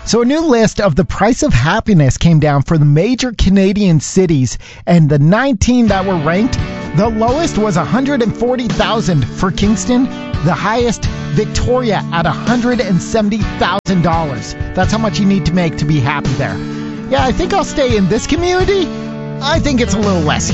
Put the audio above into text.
So a new list of the price of happiness came down for the major Canadian cities, and the 19 that were ranked, the lowest was $140,000 for Kingston, the highest Victoria at $170,000. That's how much you need to make to be happy there. Yeah, I think I'll stay in this community. I think it's a little less